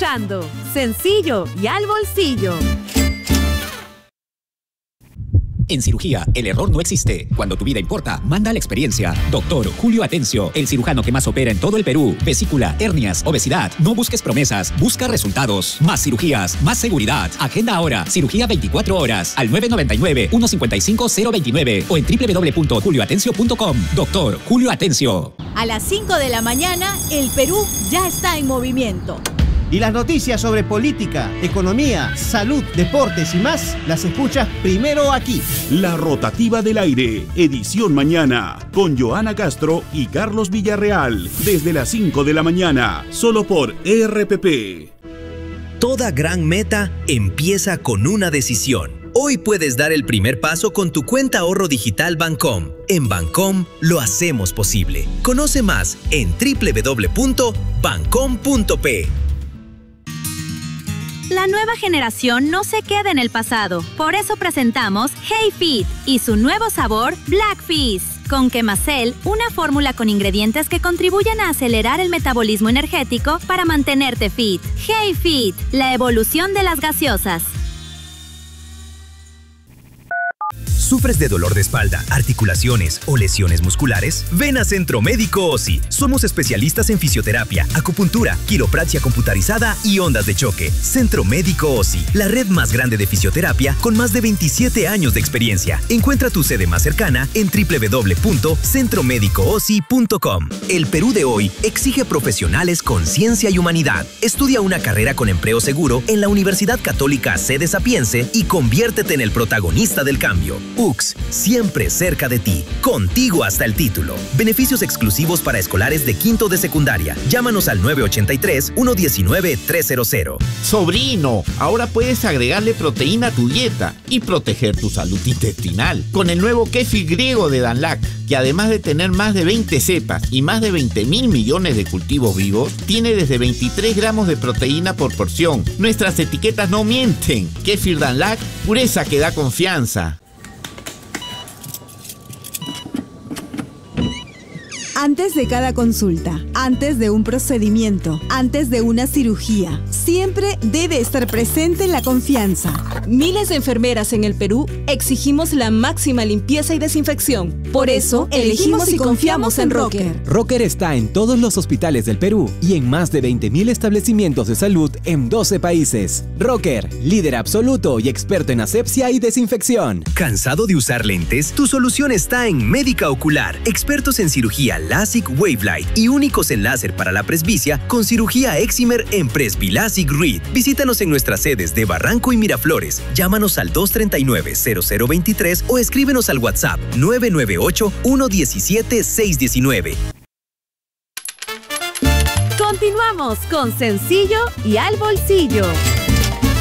escuchando Sencillo y al Bolsillo. En cirugía, el error no existe. Cuando tu vida importa, manda la experiencia. Doctor Julio Atencio, el cirujano que más opera en todo el Perú. Vesícula, hernias, obesidad. No busques promesas, busca resultados. Más cirugías, más seguridad. Agenda ahora. Cirugía 24 horas al 999-155-029 o en www.julioatencio.com. Doctor Julio Atencio. A las 5 de la mañana, el Perú ya está en movimiento. Y las noticias sobre política, economía, salud, deportes y más, las escuchas primero aquí. La Rotativa del Aire, edición mañana, con Joana Castro y Carlos Villarreal, desde las 5 de la mañana, solo por ERPP. Toda gran meta empieza con una decisión. Hoy puedes dar el primer paso con tu cuenta ahorro digital Bancom. En Bancom lo hacemos posible. Conoce más en www.bancom.p. La nueva generación no se queda en el pasado. Por eso presentamos Hey Fit y su nuevo sabor Black Fizz. Con Quemacel, una fórmula con ingredientes que contribuyen a acelerar el metabolismo energético para mantenerte fit. Hey Fit, la evolución de las gaseosas. ¿Sufres de dolor de espalda, articulaciones o lesiones musculares? Ven a Centro Médico OSI. Somos especialistas en fisioterapia, acupuntura, quiropraxia computarizada y ondas de choque. Centro Médico OSI, la red más grande de fisioterapia con más de 27 años de experiencia. Encuentra tu sede más cercana en www.centromedicoosi.com. El Perú de hoy exige profesionales con ciencia y humanidad. Estudia una carrera con empleo seguro en la Universidad Católica Sede Sapiense y conviértete en el protagonista del cambio. UX, siempre cerca de ti, contigo hasta el título. Beneficios exclusivos para escolares de quinto de secundaria. Llámanos al 983-119-300. Sobrino, ahora puedes agregarle proteína a tu dieta y proteger tu salud intestinal con el nuevo kéfir griego de Danlac, que además de tener más de 20 cepas y más de 20.000 millones de cultivos vivos, tiene desde 23 gramos de proteína por porción. Nuestras etiquetas no mienten. Kéfir Danlac, pureza que da confianza. Antes de cada consulta, antes de un procedimiento, antes de una cirugía, siempre debe estar presente la confianza. Miles de enfermeras en el Perú exigimos la máxima limpieza y desinfección. Por eso, elegimos y confiamos en Rocker. Rocker está en todos los hospitales del Perú y en más de 20.000 establecimientos de salud en 12 países. Rocker, líder absoluto y experto en asepsia y desinfección. ¿Cansado de usar lentes? Tu solución está en Médica Ocular, expertos en cirugía LASIK Wavelight y únicos en láser para la presbicia con cirugía Excimer en Presbilasic Reed. Visítanos en nuestras sedes de Barranco y Miraflores. Llámanos al 239-0023 o escríbenos al WhatsApp 998-117-619. Continuamos con Sencillo y al Bolsillo.